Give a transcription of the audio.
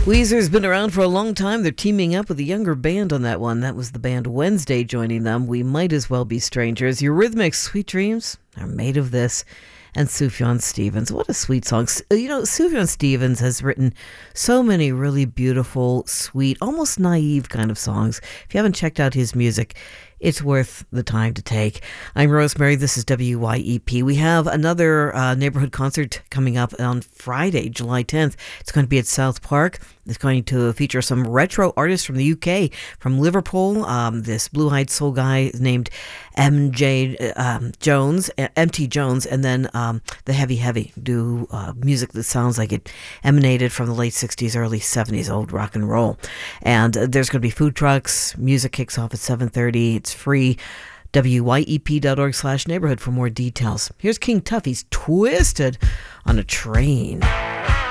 Weezer's been around for a long time. They're teaming up with a younger band on that one. That was the band Wednesday joining them. We Might As Well Be Strangers. Eurythmics' Sweet Dreams are made of this. And Sufjan Stevens. What a sweet song. Sufjan Stevens has written so many really beautiful, sweet, almost naive kind of songs. If you haven't checked out his music, it's worth the time to take. I'm Rosemary. This is WYEP. We have another neighborhood concert coming up on Friday, July 10th. It's going to be at South Park. It's going to feature some retro artists from the UK, from Liverpool. This blue-eyed soul guy named MT Jones, and then the Heavy do music that sounds like it emanated from the late 60s, early 70s, old rock and roll. And there's going to be food trucks. Music kicks off at 7:30. It's free. WYEP.org/neighborhood for more details. Here's King Tuffy's Twisted on a Train.